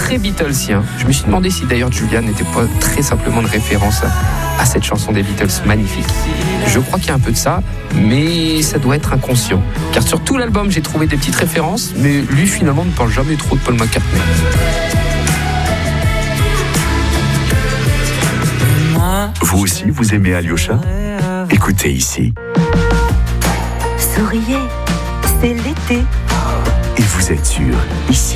très Beatlesien. Je me suis demandé si d'ailleurs Julia n'était pas très simplement une référence à cette chanson des Beatles magnifique. Je crois qu'il y a un peu de ça, mais ça doit être inconscient. Car sur tout l'album, j'ai trouvé des petites références, mais lui finalement ne parle jamais trop de Paul McCartney. Vous aussi, vous aimez Alyosha ? Écoutez ici. Souriez, c'est l'été. Et vous êtes sûr, ici.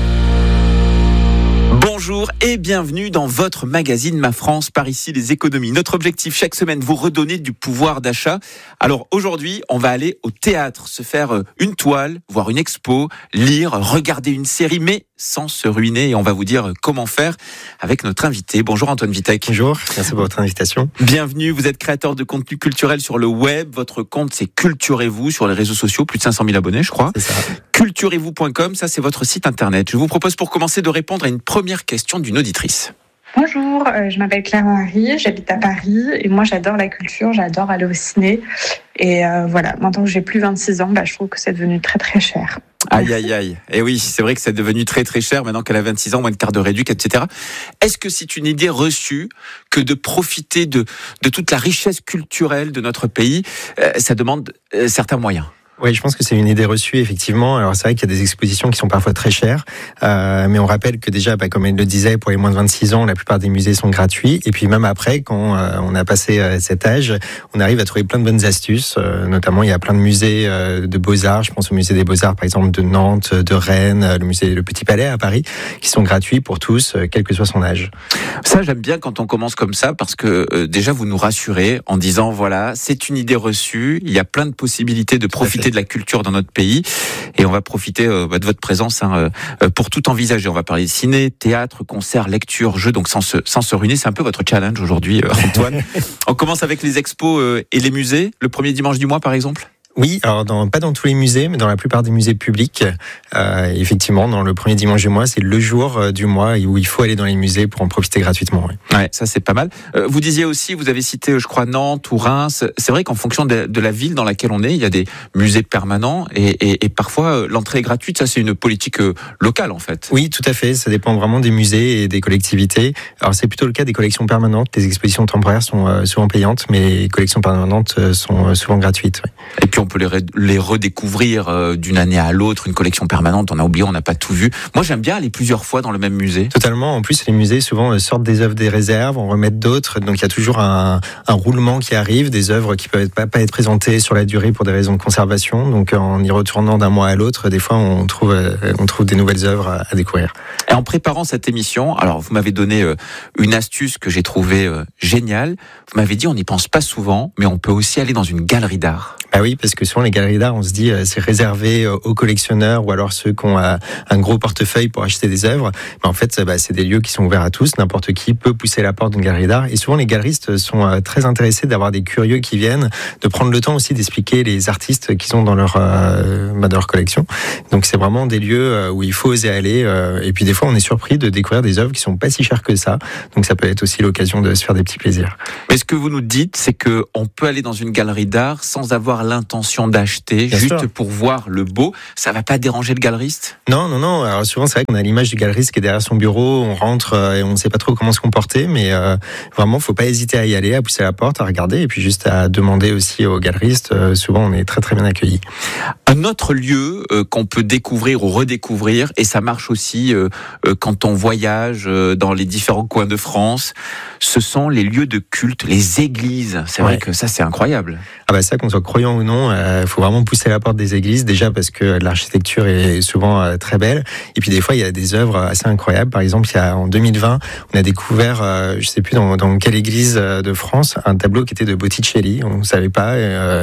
Bonjour et bienvenue dans votre magazine Ma France par ici les économies. Notre objectif chaque semaine, vous redonner du pouvoir d'achat. Alors aujourd'hui, on va aller au théâtre, se faire une toile, voir une expo, lire, regarder une série, mais sans se ruiner. Et on va vous dire comment faire avec notre invité. Bonjour Antoine Vitek. Bonjour, merci pour votre invitation. Bienvenue, vous êtes créateur de contenu culturel sur le web. Votre compte c'est Culturez-vous sur les réseaux sociaux, plus de 500 000 abonnés je crois. C'est ça. Culturez-vous.com, ça c'est votre site internet. Je vous propose pour commencer de répondre à une première question d'une auditrice. Bonjour, je m'appelle Claire-Marie, j'habite à Paris et moi j'adore la culture, j'adore aller au ciné. Et voilà, maintenant que j'ai plus 26 ans, je trouve que c'est devenu très très cher. Aïe aïe aïe. Et oui, c'est vrai que c'est devenu très très cher maintenant qu'elle a 26 ans, moins de carte de réduc, etc. Est-ce que c'est une idée reçue que de profiter de toute la richesse culturelle de notre pays, ça demande certains moyens? Oui, je pense que c'est une idée reçue, effectivement. Alors, c'est vrai qu'il y a des expositions qui sont parfois très chères, mais on rappelle que déjà, comme elle le disait, pour les moins de 26 ans, la plupart des musées sont gratuits. Et puis même après, quand on a passé cet âge, on arrive à trouver plein de bonnes astuces. Notamment, il y a plein de musées de Beaux-Arts. Je pense au musée des Beaux-Arts, par exemple, de Nantes, de Rennes, le Petit Palais à Paris, qui sont gratuits pour tous, quel que soit son âge. Ça, j'aime bien quand on commence comme ça, parce que déjà, vous nous rassurez en disant, voilà, c'est une idée reçue, il y a plein de possibilités de profiter de la culture dans notre pays et on va profiter de votre présence pour tout envisager. On va parler de ciné, théâtre, concert, lecture, jeux, donc sans se ruiner. C'est un peu votre challenge aujourd'hui, Antoine. On commence avec les expos et les musées, le premier dimanche du mois par exemple. Oui, alors pas dans tous les musées, mais dans la plupart des musées publics. Effectivement, dans le premier dimanche du mois, c'est le jour du mois où il faut aller dans les musées pour en profiter gratuitement. Oui. Ouais, ça c'est pas mal. Vous disiez aussi, vous avez cité, je crois, Nantes ou Reims. C'est vrai qu'en fonction de la ville dans laquelle on est, il y a des musées permanents et parfois l'entrée est gratuite. Ça, c'est une politique locale en fait. Oui, tout à fait. Ça dépend vraiment des musées et des collectivités. Alors c'est plutôt le cas des collections permanentes. Les expositions temporaires sont souvent payantes, mais les collections permanentes sont souvent gratuites. Oui. Et puis on peut les redécouvrir d'une année à l'autre, une collection permanente, on a oublié, on n'a pas tout vu. Moi j'aime bien aller plusieurs fois dans le même musée. Totalement, en plus les musées souvent sortent des œuvres des réserves, on remet d'autres, donc il y a toujours un roulement qui arrive, des œuvres qui peuvent pas être présentées sur la durée pour des raisons de conservation, donc en y retournant d'un mois à l'autre, des fois on trouve des nouvelles œuvres à découvrir. Et en préparant cette émission, alors vous m'avez donné une astuce que j'ai trouvée géniale, vous m'avez dit on n'y pense pas souvent, mais on peut aussi aller dans une galerie d'art. Ah oui, parce que souvent les galeries d'art, on se dit c'est réservé aux collectionneurs ou alors ceux qui ont un gros portefeuille pour acheter des œuvres. Mais en fait, c'est des lieux qui sont ouverts à tous. N'importe qui peut pousser la porte d'une galerie d'art. Et souvent, les galeristes sont très intéressés d'avoir des curieux qui viennent, de prendre le temps aussi d'expliquer les artistes qu'ils ont dans leur collection. Donc c'est vraiment des lieux où il faut oser aller. Et puis des fois, on est surpris de découvrir des œuvres qui sont pas si chères que ça. Donc ça peut être aussi l'occasion de se faire des petits plaisirs. Mais ce que vous nous dites, c'est que on peut aller dans une galerie d'art sans avoir l'intention d'acheter, Bien juste sûr. pour voir le beau. Ça va pas déranger le galeriste? Non. Alors souvent, c'est vrai qu'on a l'image du galeriste qui est derrière son bureau, on rentre et on ne sait pas trop comment se comporter, mais vraiment, faut pas hésiter à y aller, à pousser la porte, à regarder et puis juste à demander aussi aux galeristes. Souvent, on est très très bien accueillis. Un autre lieu qu'on peut découvrir ou redécouvrir, et ça marche aussi quand on voyage dans les différents coins de France, ce sont les lieux de culte, les églises. C'est vrai que ça, c'est incroyable. Ça, qu'on soit croyant ou non, faut vraiment pousser la porte des églises, déjà parce que l'architecture est souvent très belle. Et puis des fois, il y a des œuvres assez incroyables. Par exemple, en 2020, on a découvert, je sais plus dans quelle église de France, un tableau qui était de Botticelli. On ne savait pas.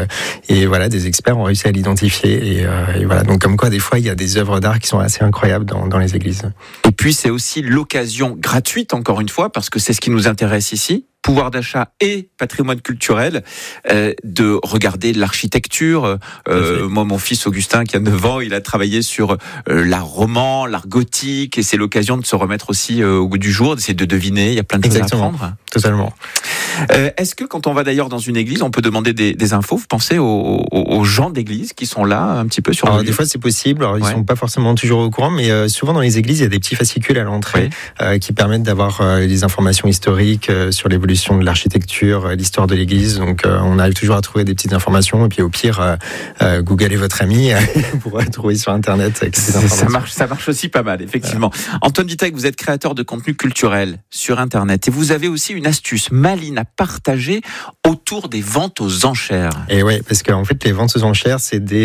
Et voilà, des experts ont réussi à l'identifier. Et voilà, donc comme quoi, des fois, il y a des œuvres d'art qui sont assez incroyables dans les églises. Et puis, c'est aussi l'occasion gratuite, encore une fois, parce que c'est ce qui nous intéresse ici, pouvoir d'achat et patrimoine culturel, de regarder l'architecture. Moi, mon fils Augustin, qui a 9 ans, il a travaillé sur l'art roman, l'art gothique, et c'est l'occasion de se remettre aussi au goût du jour, d'essayer de deviner. Il y a plein de choses à apprendre. Totalement. Est-ce que quand on va d'ailleurs dans une église, on peut demander des infos? Vous pensez aux gens d'église qui sont là un petit peu sur le lieu? Des fois c'est possible, alors ils sont pas forcément toujours au courant, mais souvent dans les églises il y a des petits fascicules à l'entrée qui permettent d'avoir des informations historiques sur l'évolution de l'architecture, l'histoire de l'église, donc on arrive toujours à trouver des petites informations, et puis au pire Google est votre ami, vous pourrez trouver sur internet ces informations. Ça marche aussi pas mal, effectivement. Voilà. Antoine Vittek, vous êtes créateur de contenu culturel sur internet, et vous avez aussi une astuce maline à partager autour des ventes aux enchères. Et oui, parce qu'en fait, les ventes aux enchères, c'est des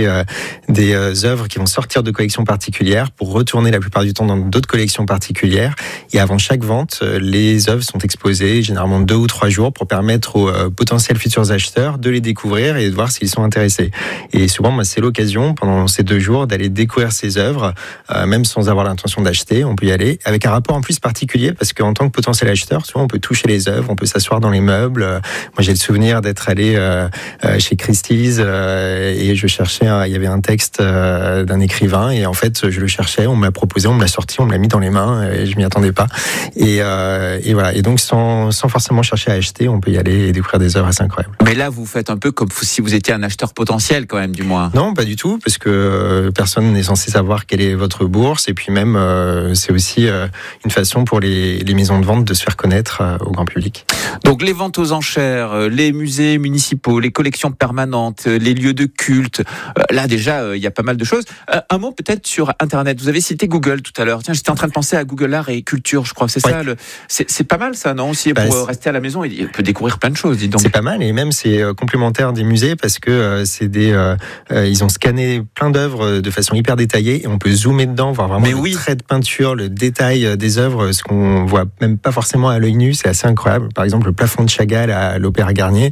œuvres qui vont sortir de collections particulières pour retourner la plupart du temps dans d'autres collections particulières. Et avant chaque vente, les œuvres sont exposées généralement 2 ou 3 jours pour permettre aux potentiels futurs acheteurs de les découvrir et de voir s'ils sont intéressés. Et souvent, c'est l'occasion, pendant ces 2 jours, d'aller découvrir ces œuvres, même sans avoir l'intention d'acheter. On peut y aller avec un rapport en plus particulier, parce qu'en tant que potentiel acheteur, souvent on peut toucher les œuvres, on peut s'asseoir dans les meubles. Moi, j'ai le souvenir d'être allé chez Christie's et je cherchais, il y avait un texte d'un écrivain, et en fait je le cherchais, on me l'a proposé, on me l'a sorti, on me l'a mis dans les mains, et je m'y attendais pas, et voilà, et donc sans forcément chercher à acheter, on peut y aller et découvrir des œuvres assez incroyables. Mais là vous faites un peu comme si vous étiez un acheteur potentiel quand même, du moins. Non, pas du tout, parce que personne n'est censé savoir quelle est votre bourse, et puis même c'est aussi une façon pour les maisons de vente de se faire connaître au grand public. Donc les ventes aux enchères, les musées municipaux, les collections permanentes, les lieux de culte. Là déjà, il y a pas mal de choses. Un mot peut-être sur Internet. Vous avez cité Google tout à l'heure. Tiens, j'étais en train de penser à Google Art et Culture, je crois. C'est ça. C'est pas mal ça, non? Aussi pour rester à la maison, il peut découvrir plein de choses. Dis donc. C'est pas mal, et même c'est complémentaire des musées, parce que c'est ils ont scanné plein d'œuvres de façon hyper détaillée, et on peut zoomer dedans, voir vraiment le trait de peinture, le détail des œuvres, ce qu'on voit même pas forcément à l'œil nu. C'est assez incroyable. Par exemple, le plafond de Chagall à l'Opéra Garnier,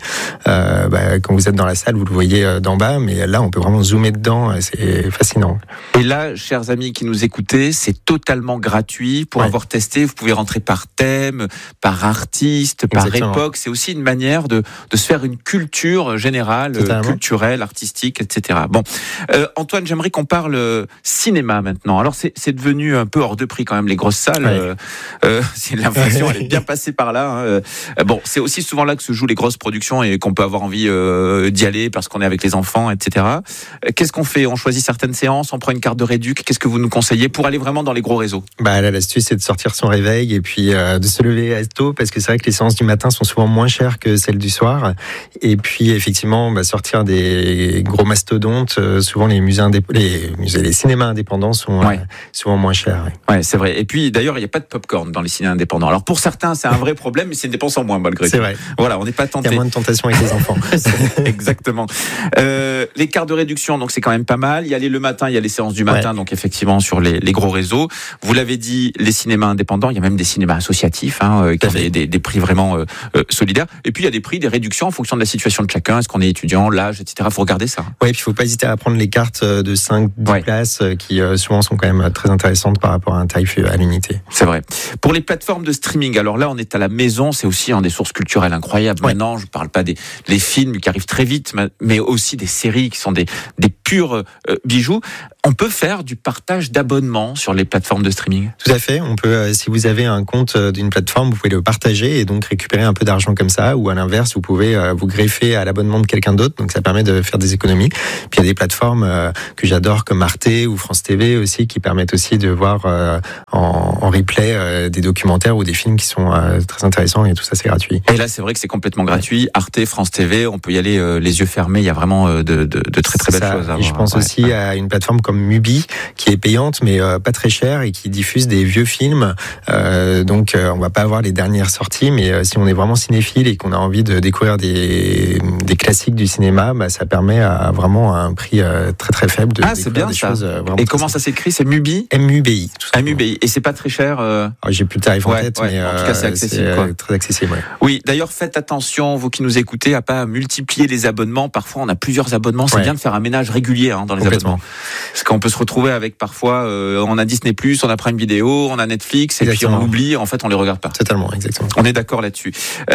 quand vous êtes dans la salle, vous le voyez d'en bas, mais là on peut vraiment zoomer dedans, c'est fascinant. Et là, chers amis qui nous écoutez, c'est totalement gratuit. Pour avoir testé, vous pouvez rentrer par thème, par artiste, par époque. C'est aussi une manière de se faire une culture générale, culturelle, artistique, etc. Bon, Antoine, j'aimerais qu'on parle cinéma maintenant. Alors c'est devenu un peu hors de prix quand même, les grosses salles. C'est l'impression, elle est bien passée par là. Bon, c'est aussi souvent là que se jouent les grosses productions et qu'on peut avoir envie d'y aller parce qu'on est avec les enfants, etc. Qu'est-ce qu'on fait? On choisit certaines séances, on prend une carte de réduc. Qu'est-ce que vous nous conseillez pour aller vraiment dans les gros réseaux? Là, l'astuce, c'est de sortir son réveil et puis de se lever tôt, parce que c'est vrai que les séances du matin sont souvent moins chères que celles du soir. Et puis, effectivement, sortir des gros mastodontes. Souvent, les cinémas indépendants sont souvent moins chers. Ouais, c'est vrai. Et puis, d'ailleurs, il n'y a pas de popcorn dans les cinémas indépendants. Alors, pour certains, c'est un vrai problème, mais c'est une dépense en moins, malgré tout. C'est vrai. Voilà, on n'est pas tenté. Il y a moins de tentation avec les enfants. Exactement. Les cartes de réduction, donc c'est quand même pas mal. Il y a le matin, il y a les séances du matin, donc effectivement sur les gros réseaux. Vous l'avez dit, les cinémas indépendants, il y a même des cinémas associatifs qui ont des prix vraiment solidaires. Et puis il y a des prix, des réductions en fonction de la situation de chacun. Est-ce qu'on est étudiant, l'âge, etc. Faut regarder ça. Oui, et puis il faut pas hésiter à prendre les cartes de 5-10 places qui souvent sont quand même très intéressantes par rapport à un tarif à l'unité. C'est vrai. Pour les plateformes de streaming, alors là on est à la maison, c'est aussi des sources culturelles incroyables. Maintenant, je parle pas des films qui arrivent très vite, mais aussi des séries qui sont des purs bijoux. On peut faire du partage d'abonnements sur les plateformes de streaming? Tout à fait. On peut, si vous avez un compte d'une plateforme, vous pouvez le partager et donc récupérer un peu d'argent comme ça, ou à l'inverse, vous pouvez vous greffer à l'abonnement de quelqu'un d'autre, donc ça permet de faire des économies. Puis il y a des plateformes que j'adore comme Arte ou France TV aussi, qui permettent aussi de voir en replay des documentaires ou des films qui sont très intéressants, et tout ça c'est gratuit. Et là c'est vrai que c'est complètement gratuit. Arte, France TV, on peut y aller les yeux fermés, il y a vraiment de très très belles choses à voir. Et je pense aussi à une plateforme comme Mubi, qui est payante mais pas très chère et qui diffuse des vieux films. Donc on va pas avoir les dernières sorties, mais si on est vraiment cinéphile et qu'on a envie de découvrir des classiques du cinéma, ça permet à vraiment un prix très très faible de découvrir c'est bien, des ça. choses. Et comment ça s'écrit? C'est Mubi? MUBI. MUBI. Et c'est pas très cher? J'ai plus le tarif en tête, mais en tout cas c'est accessible. Très accessible. Oui, d'ailleurs faites attention, vous qui nous écoutez, à pas multiplier les abonnements. Parfois on a plusieurs abonnements, c'est bien de faire un ménage régulier. régulier dans les abonnements. Parce qu'on peut se retrouver avec parfois, on a Disney+, on a Prime Video, on a Netflix, et puis on oublie, en fait, on les regarde pas. Totalement, exactement. On est d'accord là-dessus.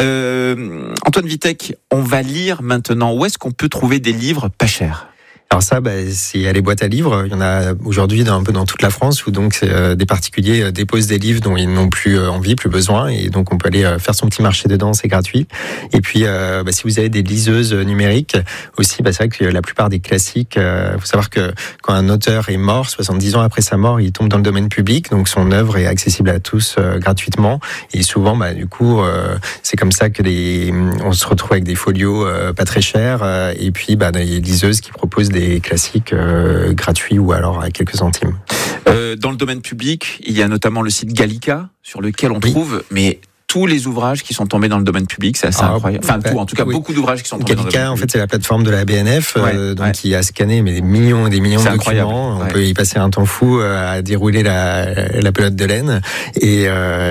Antoine Vitek, on va lire maintenant. Où est-ce qu'on peut trouver des livres pas chers ? Alors ça, c'est à les boîtes à livres. Il y en a aujourd'hui un peu dans toute la France où donc des particuliers déposent des livres dont ils n'ont plus envie, plus besoin, et donc on peut aller faire son petit marché dedans, c'est gratuit. Et puis si vous avez des liseuses numériques aussi, c'est vrai que la plupart des classiques, faut savoir que quand un auteur est mort, 70 ans après sa mort, il tombe dans le domaine public, donc son œuvre est accessible à tous gratuitement. Et souvent, du coup, c'est comme ça que on se retrouve avec des folios pas très chers, et puis des liseuses qui proposent des classiques gratuits ou alors à quelques centimes. Dans le domaine public, il y a notamment le site Gallica sur lequel on trouve tous les ouvrages qui sont tombés dans le domaine public, c'est assez incroyable. Enfin, tout, en tout cas, beaucoup d'ouvrages qui sont tombés dans le domaine public. Gallica, en fait, c'est la plateforme de la BNF, qui a scanné des millions et des millions de documents. On peut y passer un temps fou à dérouler la pelote de laine. Et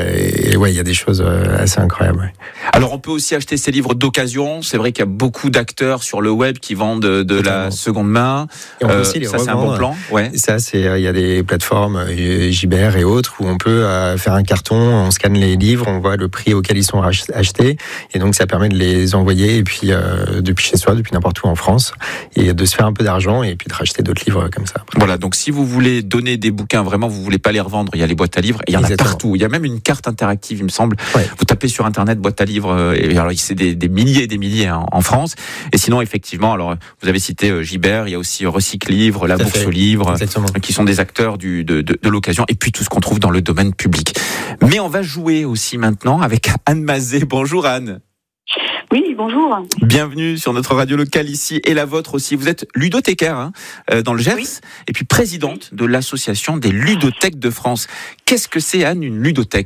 il y a des choses assez incroyables. Alors, on peut aussi acheter ces livres d'occasion. C'est vrai qu'il y a beaucoup d'acteurs sur le web qui vendent de la seconde main. Et on peut aussi les revendre. C'est un bon plan. Ça, il y a des plateformes, Gibert et autres, où on peut faire un carton, on scanne les livres, on voit le prix auquel ils sont achetés, et donc ça permet de les envoyer et puis depuis chez soi, depuis n'importe où en France, et de se faire un peu d'argent et puis de racheter d'autres livres comme ça. Après. Voilà, donc si vous voulez donner des bouquins, vraiment vous voulez pas les revendre, il y a les boîtes à livres, et il y en a partout. Il y a même une carte interactive, il me semble. Vous tapez sur internet boîte à livres, et alors c'est des milliers et des milliers en France. Et sinon effectivement, alors vous avez cité Gibert, il y a aussi Recycle Livre, La Bourse aux Livres, qui sont des acteurs de l'occasion, et puis tout ce qu'on trouve dans le domaine public. Mais on va jouer aussi maintenant avec Anne Mazet. Bonjour Anne. Oui, bonjour. Bienvenue sur notre radio locale ici, et la vôtre aussi. Vous êtes ludothécaire dans le Gers, et puis présidente de l'association des ludothèques de France. Qu'est-ce que c'est, Anne, une ludothèque ?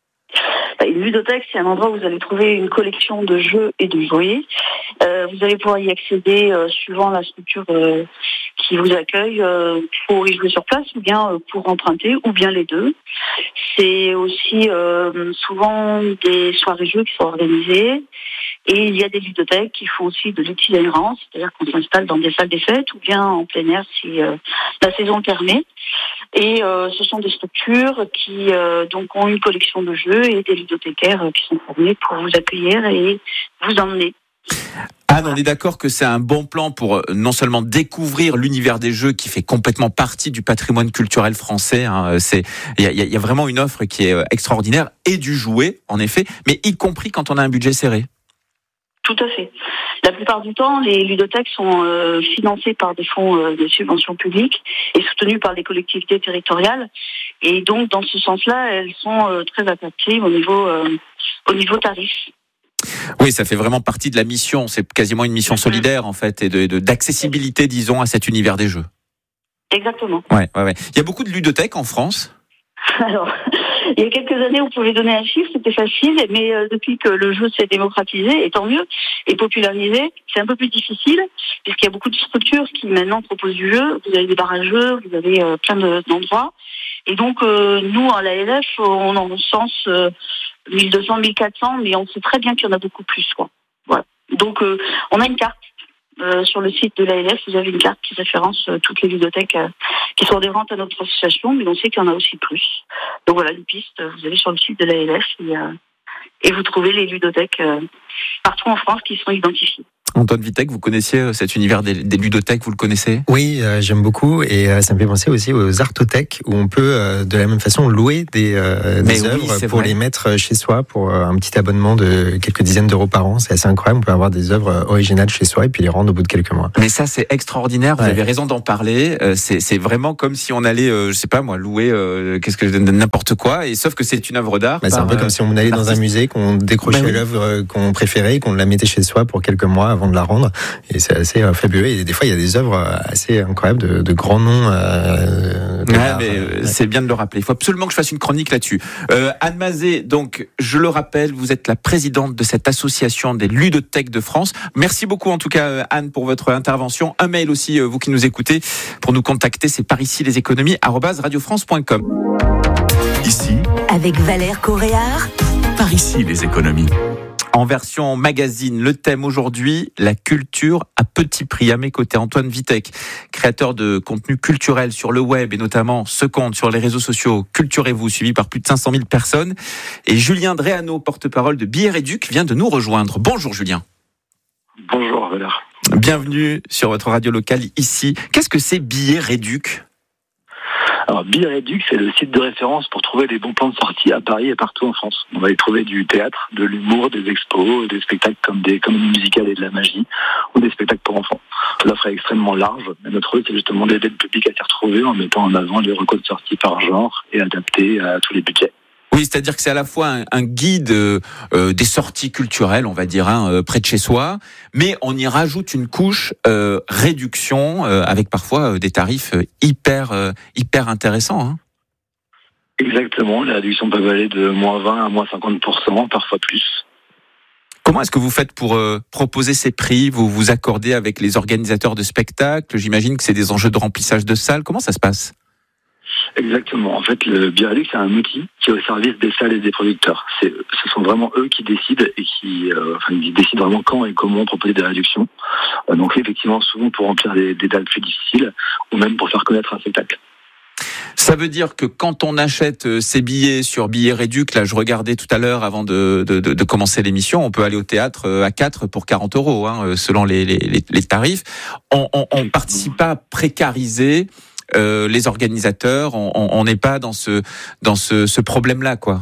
Une ludothèque, c'est un endroit où vous allez trouver une collection de jeux et de jouets. Vous allez pouvoir y accéder suivant la structure qui vous accueille pour y jouer sur place, ou bien pour emprunter, ou bien les deux. C'est aussi souvent des soirées jeux qui sont organisées. Et il y a des ludothèques qui font aussi de l'itinérance, c'est-à-dire qu'on s'installe dans des salles des fêtes ou bien en plein air si la saison permet. Et ce sont des structures qui donc ont une collection de jeux et des ludothécaires qui sont formés pour vous accueillir et vous emmener. Anne, on est d'accord que c'est un bon plan pour non seulement découvrir l'univers des jeux qui fait complètement partie du patrimoine culturel français. Il y a vraiment une offre qui est extraordinaire, et du jouet en effet, mais y compris quand on a un budget serré. Tout à fait. La plupart du temps, les ludothèques sont financées par des fonds de subventions publiques et soutenues par les collectivités territoriales. Et donc, dans ce sens-là, elles sont très attractives au niveau tarif. Oui, ça fait vraiment partie de la mission. C'est quasiment une mission solidaire, en fait, et d'accessibilité, disons, à cet univers des jeux. Exactement. Ouais. Il y a beaucoup de ludothèques en France ? Alors, il y a quelques années, on pouvait donner un chiffre, c'était facile, mais depuis que le jeu s'est démocratisé, et tant mieux, et popularisé, c'est un peu plus difficile, puisqu'il y a beaucoup de structures qui maintenant proposent du jeu. Vous avez des bars à jeux, vous avez plein d'endroits. Et donc, nous, à l'ALF, on en recense 1200, 1400, mais on sait très bien qu'il y en a beaucoup plus, quoi. Voilà. Donc, on a une carte. Sur le site de l'ALF, vous avez une carte qui référence toutes les ludothèques qui sont adhérentes à notre association, mais on sait qu'il y en a aussi plus. Donc voilà, une piste, vous allez sur le site de l'ALF et vous trouvez les ludothèques partout en France qui sont identifiées. Antoine Vitek, vous connaissiez cet univers des ludothèques, vous le connaissez ? Oui, j'aime beaucoup, et ça me fait penser aussi aux artothèques, où on peut de la même façon louer des œuvres pour les mettre chez soi pour un petit abonnement de quelques dizaines d'euros par an. C'est assez incroyable, on peut avoir des œuvres originales chez soi et puis les rendre au bout de quelques mois. Mais ça, c'est extraordinaire, vous avez raison d'en parler. C'est vraiment comme si on allait, je sais pas moi, louer n'importe quoi, et sauf que c'est une œuvre d'art. C'est un peu comme si on allait dans un musée, qu'on décrochait l'œuvre qu'on préférait, qu'on la mettait chez soi pour quelques mois avant de la rendre, et c'est assez fabuleux. Et des fois il y a des œuvres assez incroyables de grands noms c'est bien de le rappeler, il faut absolument que je fasse une chronique là-dessus. Anne Mazet, donc je le rappelle, vous êtes la présidente de cette association des ludothèques de France. Merci beaucoup en tout cas Anne pour votre intervention. Un mail aussi, vous qui nous écoutez, pour nous contacter, c'est par ici les économies @radiofrance.com. Ici, avec Valère Coréard. par ici les économies. En version magazine, le thème aujourd'hui, la culture à petit prix. À mes côtés, Antoine Vitek, créateur de contenu culturel sur le web et notamment ce compte sur les réseaux sociaux Culturez-vous, suivi par plus de 500 000 personnes. Et Julien Dréano, porte-parole de Billets Réduc, vient de nous rejoindre. Bonjour Julien. Bonjour Valère. Bienvenue sur votre radio locale ici. Qu'est-ce que c'est Billets Réduc ? Alors, Billets Réduc, c'est le site de référence pour trouver des bons plans de sortie à Paris et partout en France. On va y trouver du théâtre, de l'humour, des expos, des spectacles comme des comédies musicales et de la magie, ou des spectacles pour enfants. L'offre est extrêmement large. Et notre rôle, c'est justement d'aider le public à s'y retrouver en mettant en avant les recos de sortie par genre et adaptés à tous les budgets. Oui, c'est-à-dire que c'est à la fois un guide des sorties culturelles, on va dire, près de chez soi, mais on y rajoute une couche réduction avec parfois des tarifs hyper intéressants. Hein. Exactement, les réductions peuvent aller de moins 20 à moins 50%, parfois plus. Comment est-ce que vous faites pour proposer ces prix ? Vous vous accordez avec les organisateurs de spectacles ? J'imagine que c'est des enjeux de remplissage de salles. Comment ça se passe ? Exactement. En fait, le Billets Réduc, c'est un outil qui est au service des salles et des producteurs. Ce sont vraiment eux qui décident et ils décident vraiment quand et comment proposer des réductions. Donc, effectivement, souvent pour remplir des dates plus difficiles ou même pour faire connaître un spectacle. Ça veut dire que quand on achète ces billets sur Billets Réduc, là je regardais tout à l'heure avant de commencer l'émission, on peut aller au théâtre à 4 pour 40 €, hein, selon les tarifs. On participe pas à précariser les organisateurs, on n'est pas dans ce problème-là, quoi.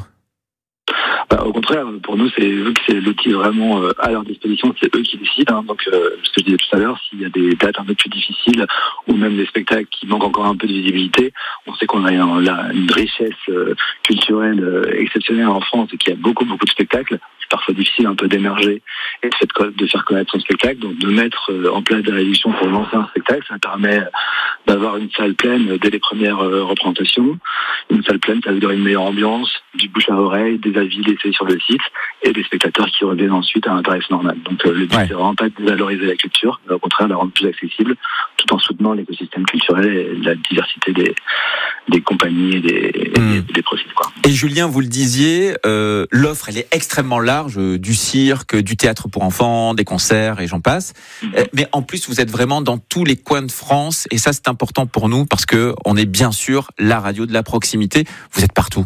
Au contraire, pour nous, vu que c'est l'outil vraiment à leur disposition, c'est eux qui décident. Hein. Donc, ce que je disais tout à l'heure, s'il y a des dates un peu plus difficiles ou même des spectacles qui manquent encore un peu de visibilité, on sait qu'on a une richesse culturelle exceptionnelle en France et qu'il y a beaucoup de spectacles. C'est parfois difficile un peu d'émerger et de faire connaître son spectacle. Donc, de mettre en place des réductions pour lancer un spectacle, ça permet d'avoir une salle pleine dès les premières représentations. Une salle pleine, ça veut dire une meilleure ambiance, du bouche à oreille, des avis laissés sur le site et des spectateurs qui reviennent ensuite à un tarif normal. Donc le but, c'est vraiment pas de dévaloriser la culture, mais au contraire de la rendre plus accessible tout en soutenant l'écosystème culturel et la diversité des compagnies et des profils, quoi. Et Julien, vous le disiez, l'offre elle est extrêmement large, du cirque, du théâtre pour enfants, des concerts et j'en passe. Mais en plus, vous êtes vraiment dans tous les coins de France et ça c'est important pour nous parce que on est bien sûr la radio de la proximité. Vous êtes partout.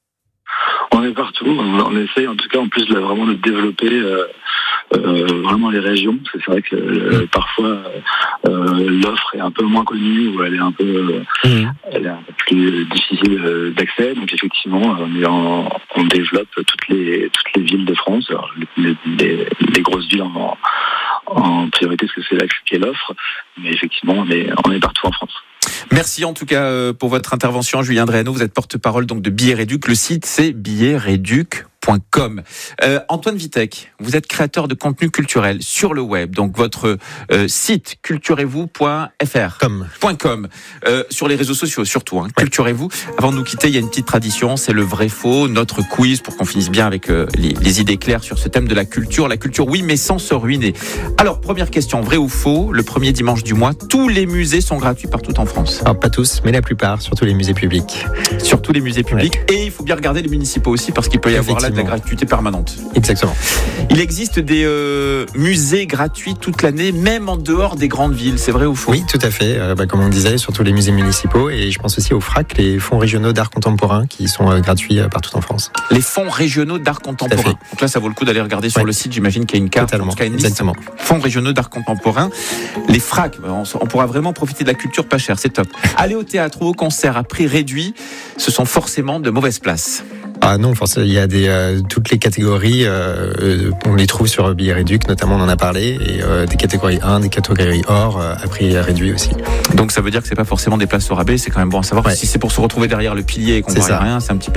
On est partout. On essaye, en tout cas, en plus vraiment de développer vraiment les régions. Parce que c'est vrai que parfois l'offre est un peu moins connue ou elle est un peu plus difficile d'accès. Donc effectivement, on développe toutes les villes de France. Alors, les grosses villes en priorité parce que c'est là qu'est l'offre. Mais effectivement, on est partout en France. Merci en tout cas pour votre intervention, Julien Dréano. Vous êtes porte-parole donc de Billets Réduc. Le site c'est billetsreduc.com. Antoine Vitek, vous êtes créateur de contenu culturel sur le web. Donc votre site culturez-vous.fr. .com. Sur les réseaux sociaux surtout. Hein, Culturez-vous. Avant de nous quitter, il y a une petite tradition, c'est le vrai-faux, notre quiz pour qu'on finisse bien avec les idées claires sur ce thème de la culture. La culture, oui, mais sans se ruiner. Alors, première question, vrai ou faux ? Le premier dimanche du mois, tous les musées sont gratuits partout en France. Alors, pas tous, mais la plupart, surtout les musées publics. Surtout les musées publics. Ouais. Et il faut bien regarder les municipaux aussi parce qu'il peut y avoir là de la gratuité permanente. Exactement. Il existe des musées gratuits toute l'année, même en dehors des grandes villes. C'est vrai ou faux ? Oui, tout à fait. Comme on disait, surtout les musées municipaux. Et je pense aussi aux FRAC, les fonds régionaux d'art contemporain, qui sont gratuits partout en France. Les fonds régionaux d'art contemporain. Donc là, ça vaut le coup d'aller regarder sur le site. J'imagine qu'il y a une carte. Totalement. En tout cas, une liste. Exactement. Fonds régionaux d'art contemporain. Les FRAC, on pourra vraiment profiter de la culture pas chère. C'est top. Aller au théâtre ou au concert à prix réduit, ce sont forcément de mauvaises places. Ah non, forcément, il y a toutes les catégories, on les trouve sur Billets Réduc, notamment on en a parlé, et des catégories 1, des catégories or, à prix réduit aussi. Donc ça veut dire que c'est pas forcément des places au rabais, c'est quand même bon à savoir. Si c'est pour se retrouver derrière le pilier et qu'on voit rien, c'est un petit peu